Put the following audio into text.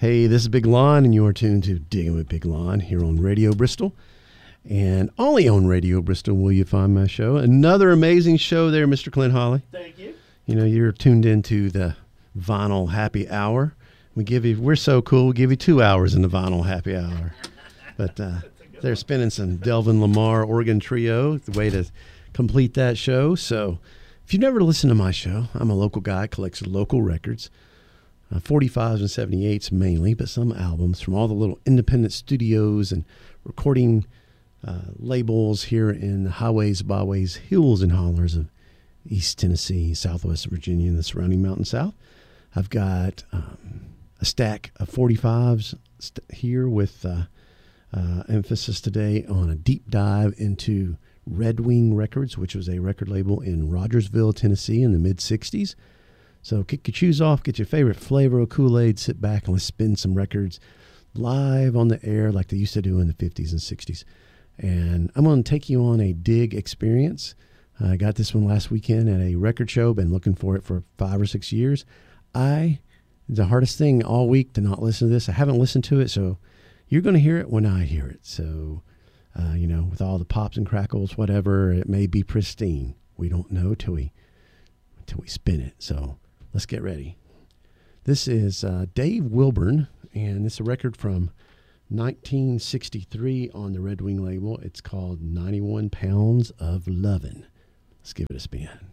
Hey, this is Big Lon, and you are tuned to Digging with Big Lon here on Radio Bristol. And only on Radio Bristol will you find my show. Another amazing show there, Mr. Clint Hawley. Thank you. You know, you're tuned into the Vinyl Happy Hour. We're so cool, we give you 2 hours in the Vinyl Happy Hour. But they're spinning some Delvin Lamar organ trio, the way to complete that show. So if you've never listened to my show, I'm a local guy, collects local records. 45s and 78s mainly, but some albums from all the little independent studios and recording labels here in the highways, byways, hills, and hollers of East Tennessee, Southwest Virginia, and the surrounding Mountain South. I've got a stack of 45s here with emphasis today on a deep dive into Red Wing Records, which was a record label in Rogersville, Tennessee in the mid-'60s. So kick your shoes off, get your favorite flavor of Kool-Aid, sit back and let's spin some records live on the air like they used to do in the 50s and 60s. And I'm going to take you on a dig experience. I got this one last weekend at a record show, been looking for it for 5 or 6 years. It's the hardest thing all week to not listen to this. I haven't listened to it, so you're going to hear it when I hear it. So, with all the pops and crackles, whatever, it may be pristine. We don't know till we spin it. So let's get ready. This is Dave Wilburn, and it's a record from 1963 on the Red Wing label. It's called 91 Pounds of Lovin'. Let's give it a spin.